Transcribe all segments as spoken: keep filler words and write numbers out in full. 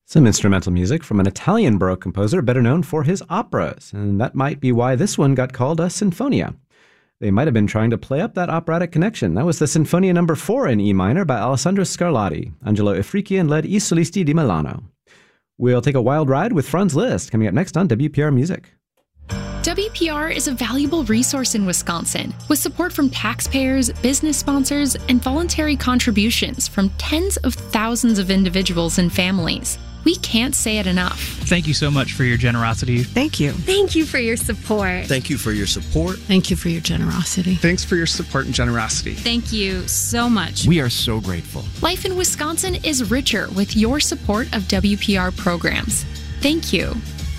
Some instrumental music from an Italian Baroque composer better known for his operas, and that might be why this one got called a sinfonia. They might have been trying to play up that operatic connection. That was the Sinfonia number four in E minor by Alessandro Scarlatti. Angelo Ifriqian led I Solisti di Milano. We'll take a wild ride with Franz Liszt coming up next on W P R Music. W P R is a valuable resource in Wisconsin, with support from taxpayers, business sponsors, and voluntary contributions from tens of thousands of individuals and families. We can't say it enough. Thank you so much for your generosity. Thank you. Thank you for your support. Thank you for your support. Thank you for your generosity. Thanks for your support and generosity. Thank you so much. We are so grateful. Life in Wisconsin is richer with your support of W P R programs. Thank you.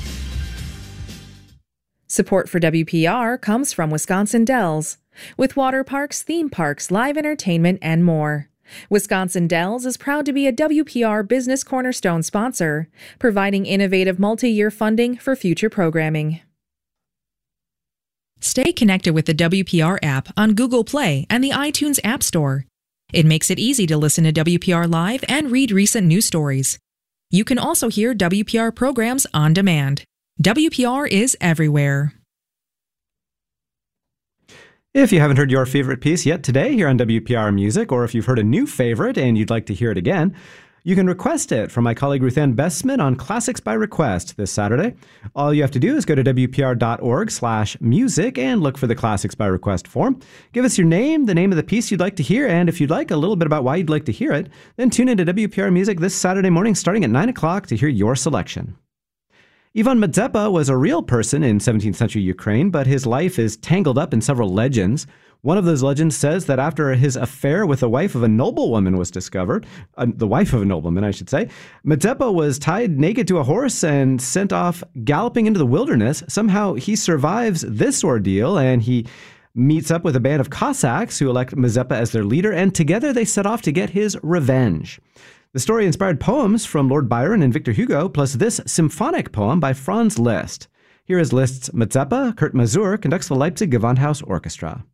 Support for W P R comes from Wisconsin Dells, with water parks, theme parks, live entertainment, and more. Wisconsin Dells is proud to be a W P R Business Cornerstone sponsor, providing innovative multi-year funding for future programming. Stay connected with the W P R app on Google Play and the iTunes App Store. It makes it easy to listen to W P R Live and read recent news stories. You can also hear W P R programs on demand. W P R is everywhere. If you haven't heard your favorite piece yet today here on W P R Music, or if you've heard a new favorite and you'd like to hear it again, you can request it from my colleague Ruthann Bestman on Classics by Request this Saturday. All you have to do is go to W P R dot org slash music and look for the Classics by Request form. Give us your name, the name of the piece you'd like to hear, and if you'd like, a little bit about why you'd like to hear it, then tune into W P R Music this Saturday morning starting at nine o'clock to hear your selection. Ivan Mazepa was a real person in seventeenth century Ukraine, but his life is tangled up in several legends. One of those legends says that after his affair with the wife of a noblewoman was discovered, uh, the wife of a nobleman, I should say, Mazepa was tied naked to a horse and sent off galloping into the wilderness. Somehow he survives this ordeal, and he meets up with a band of Cossacks who elect Mazepa as their leader, and together they set off to get his revenge. The story inspired poems from Lord Byron and Victor Hugo, plus this symphonic poem by Franz Liszt. Here is Liszt's Mazepa. Kurt Mazur conducts the Leipzig Gewandhaus Orchestra.